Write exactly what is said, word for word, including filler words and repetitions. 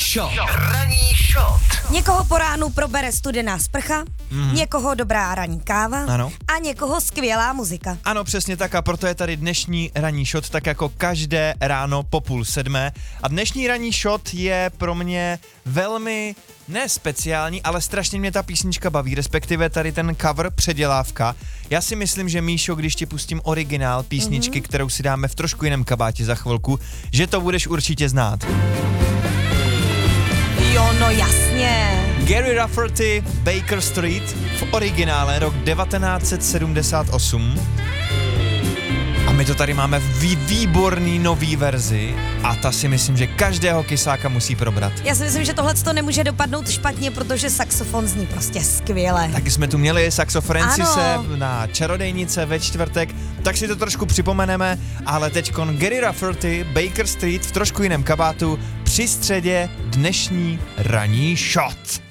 shot. Ranní shot. Někoho po ránu probere studená sprcha, mm. někoho dobrá ranní káva ano. a někoho skvělá muzika. Ano, přesně tak a proto je tady dnešní ranní shot, tak jako každé ráno po půl sedmé. A dnešní ranní shot je pro mě velmi ne speciální, ale strašně mě ta písnička baví, respektive tady ten cover předělávka. Já si myslím, že Míšo, když ti pustím originál písničky, mm-hmm. kterou si dáme v trošku jiném kabátě za chvilku, že to budeš určitě znát. Jo, no jasně. Gary Rafferty, Baker Street, v originále rok devatenáct set sedmdesát osm. A my to tady máme v výborný nový verzi a ta si myslím, že každého kysáka musí probrat. Já si myslím, že tohle to nemůže dopadnout špatně, protože saxofon zní prostě skvěle. Taky jsme tu měli Saxo Francise na Čarodejnice ve čtvrtek, tak si to trošku připomeneme, ale teďkon Gary Rafferty, Baker Street v trošku jiném kabátu při středě dnešní ranní shot.